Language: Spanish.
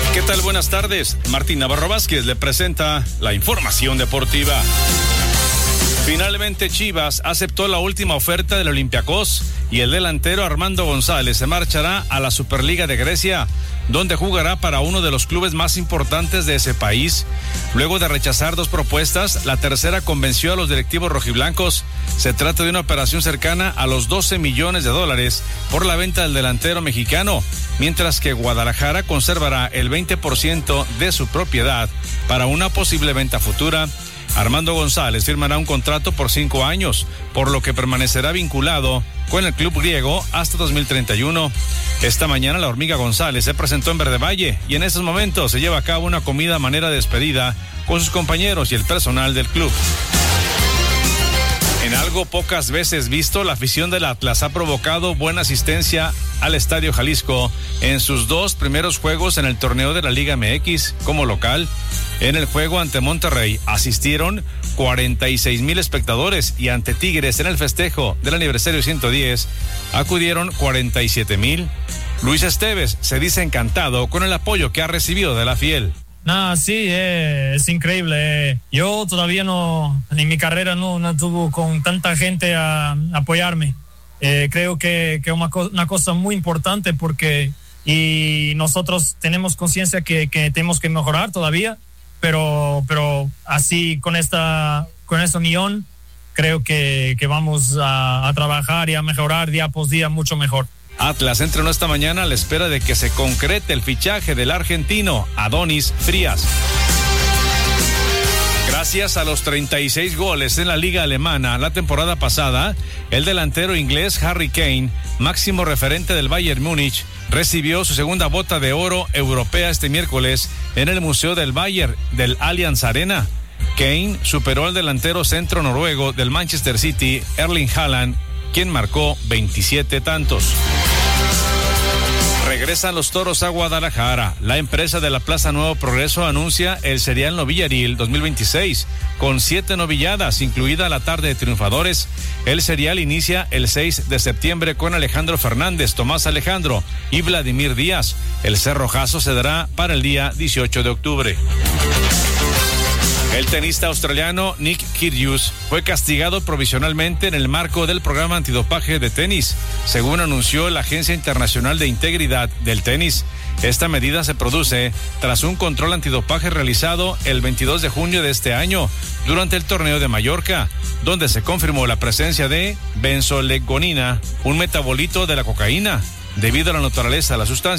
¿Qué tal? Buenas tardes. Martín Navarro Vázquez le presenta la información deportiva. Finalmente Chivas aceptó la última oferta del Olympiacos y el delantero Armando González se marchará a la Superliga de Grecia, donde jugará para uno de los clubes más importantes de ese país. Luego de rechazar 2 propuestas, la tercera convenció a los directivos rojiblancos. Se trata de una operación cercana a los $12 millones por la venta del delantero mexicano, mientras que Guadalajara conservará el 20% de su propiedad para una posible venta futura. Armando González firmará un contrato por 5 años, por lo que permanecerá vinculado con el club griego hasta 2031. Esta mañana la Hormiga González se presentó en Verde Valle y en estos momentos se lleva a cabo una comida a manera de despedida con sus compañeros y el personal del club. En algo pocas veces visto, la afición del Atlas ha provocado buena asistencia al Estadio Jalisco en sus 2 primeros juegos en el torneo de la Liga MX como local. En el juego ante Monterrey asistieron 46,000 espectadores y ante Tigres en el festejo del aniversario 110 acudieron 47,000. Luis Esteves se dice encantado con el apoyo que ha recibido de la fiel. Sí, es increíble. Yo todavía en mi carrera no tuve con tanta gente a apoyarme. Creo que es una cosa muy importante y nosotros tenemos conciencia que tenemos que mejorar todavía, pero así con esta unión creo que vamos a trabajar y a mejorar día por día mucho mejor. Atlas entrenó esta mañana a la espera de que se concrete el fichaje del argentino Adonis Frías. Gracias a los 36 goles en la liga alemana la temporada pasada, el delantero inglés Harry Kane, máximo referente del Bayern Múnich, recibió su segunda bota de oro europea este miércoles en el Museo del Bayern del Allianz Arena. Kane superó al delantero centro noruego del Manchester City, Erling Haaland, quien marcó 27 tantos. Regresan los Toros a Guadalajara. La empresa de la Plaza Nuevo Progreso anuncia el Serial Novillaril 2026, con 7 novilladas, incluida la tarde de triunfadores. El serial inicia el 6 de septiembre con Alejandro Fernández, Tomás Alejandro y Vladimir Díaz. El cerrojazo se dará para el día 18 de octubre. El tenista australiano Nick Kyrgios fue castigado provisionalmente en el marco del programa antidopaje de tenis, según anunció la Agencia Internacional de Integridad del Tenis. Esta medida se produce tras un control antidopaje realizado el 22 de junio de este año durante el torneo de Mallorca, donde se confirmó la presencia de benzolegonina, un metabolito de la cocaína. Debido a la naturaleza de la sustancia,